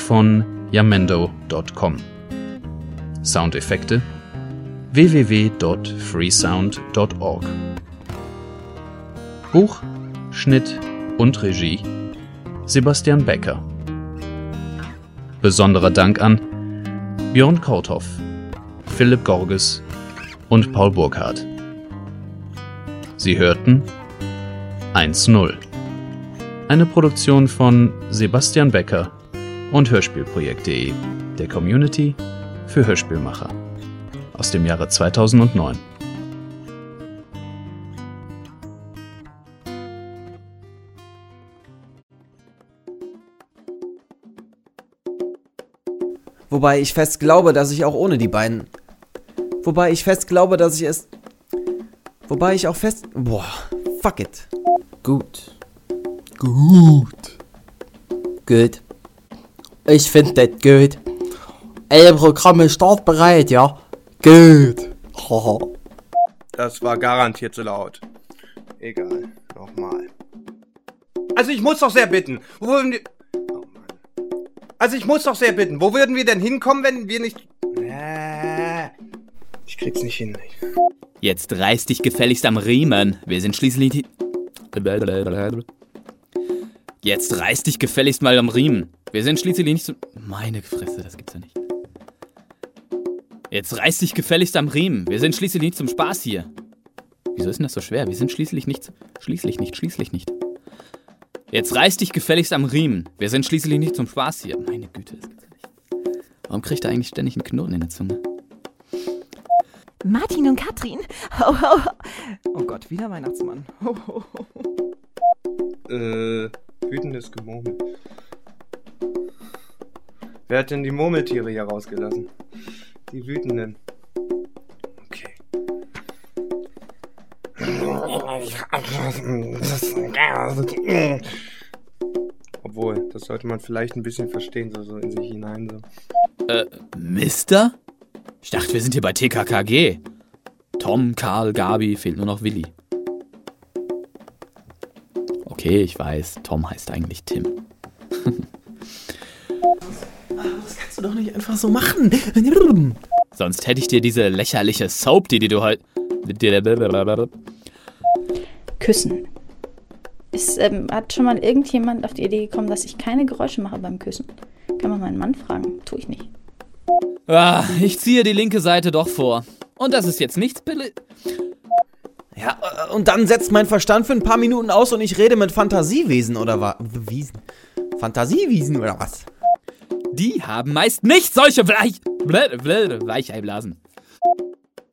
von jamendo.com. Soundeffekte www.freesound.org. Buch, Schnitt und Regie Sebastian Becker. Besonderer Dank an Björn Korthoff, Philipp Gorges und Paul Burkhardt. Sie hörten 1-0. Eine Produktion von Sebastian Becker und Hörspielprojekt.de, der Community für Hörspielmacher. Aus dem Jahre 2009. Wobei ich fest glaube, dass ich auch ohne die beiden... Wobei ich auch fest... Boah, fuck it. Gut. Ich find das gut. Alle Programme startbereit, ja? Gut. Das war garantiert zu laut. Egal, nochmal. Also ich muss doch sehr bitten. Wo würden wir... Oh Mann. Also ich muss doch sehr bitten. Wo würden wir denn hinkommen, wenn wir nicht... Ich krieg's nicht hin. Jetzt reiß dich gefälligst am Riemen. Wir sind schließlich... Jetzt reiß dich gefälligst mal am Riemen. Wir sind schließlich nicht so... Meine Fresse, das gibt's ja nicht. Jetzt reiß dich gefälligst am Riemen. Wir sind schließlich nicht zum Spaß hier. Wieso ist denn das so schwer? Wir sind schließlich nicht... Schließlich nicht. Jetzt reiß dich gefälligst am Riemen. Wir sind schließlich nicht zum Spaß hier. Meine Güte, das gibt's ja nicht. Warum kriegt er eigentlich ständig einen Knoten in der Zunge? Martin und Katrin. Oh Gott, wieder Weihnachtsmann. Wütendes Gemurmel. Wer hat denn die Murmeltiere hier rausgelassen? Die Wütenden. Okay. Obwohl, das sollte man vielleicht ein bisschen verstehen, so in sich hinein. So. Mister? Ich dachte, wir sind hier bei TKKG. Tom, Karl, Gabi, fehlt nur noch Willi. Okay, ich weiß, Tom heißt eigentlich Tim. Das kannst du doch nicht einfach so machen. Sonst hätte ich dir diese lächerliche Soap, die du heute... Küssen. Hat schon mal irgendjemand auf die Idee gekommen, dass ich keine Geräusche mache beim Küssen? Kann man meinen Mann fragen. Tue ich nicht. Ich ziehe die linke Seite doch vor. Und das ist jetzt nichts Ja, und dann setzt mein Verstand für ein paar Minuten aus und ich rede mit Fantasiewesen oder was? Fantasiewiesen oder was? Die haben meist nicht solche Weicheiblasen.